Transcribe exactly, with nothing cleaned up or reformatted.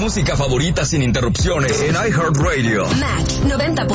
música favorita sin interrupciones en iHeartRadio. Mac noventa.